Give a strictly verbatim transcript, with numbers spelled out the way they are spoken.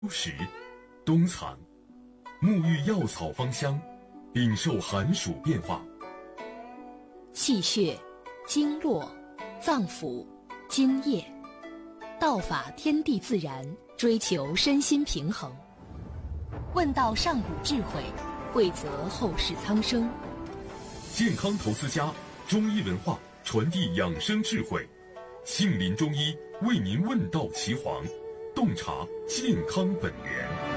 时，冬藏，沐浴药草芳香，禀受寒暑变化。 气血、经络、脏腑、津液，道法天地自然，追求身心平衡。问道上古智慧，惠泽后世苍生。 健康投资家，中医文化传递养生智慧，杏林中医为您问道岐黄，洞察健康本源。